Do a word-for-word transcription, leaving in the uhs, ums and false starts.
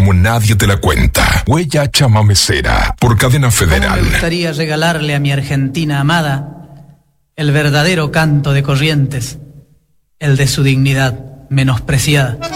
como nadie te la cuenta. Huella chamamecera por Cadena Federal. Me gustaría regalarle a mi Argentina amada el verdadero canto de Corrientes, el de su dignidad menospreciada.